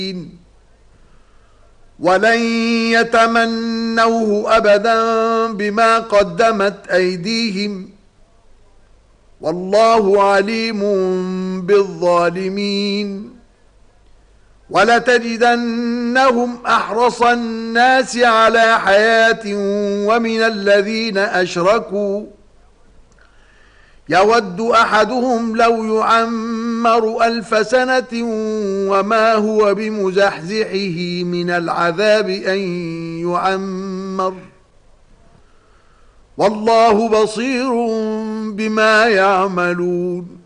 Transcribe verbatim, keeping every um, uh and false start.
ولن يتمنوه أبدا بما قدمت أيديهم والله عليم بالظالمين. ولتجدنهم أحرص الناس على حياة ومن الذين أشركوا يود أحدهم لو يعمر ألف سنة وما هو بمزحزحه من العذاب أن يعمر والله بصير بما يعملون.